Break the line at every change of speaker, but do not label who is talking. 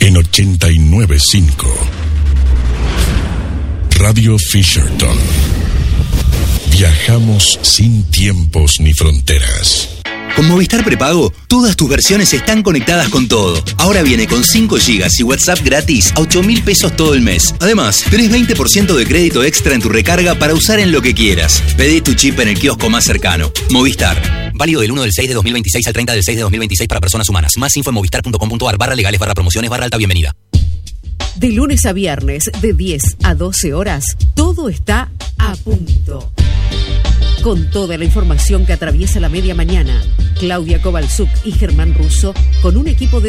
en 89.5. Radio Fisherton. Viajamos sin tiempos ni fronteras.
Con Movistar Prepago, todas tus versiones están conectadas con todo. Ahora viene con 5 GB y WhatsApp gratis a 8.000 pesos todo el mes. Además, tenés 20% de crédito extra en tu recarga para usar en lo que quieras. Pedí tu chip en el kiosco más cercano. Movistar. Válido del 1/6/2026 al 30/6/2026 para personas humanas. Más info en movistar.com.ar/legales/promociones/alta bienvenida.
De lunes a viernes, de 10 a 12 horas, todo está a punto. Con toda la información que atraviesa la media mañana, Claudia Kovalchuk y Germán Russo, con un equipo de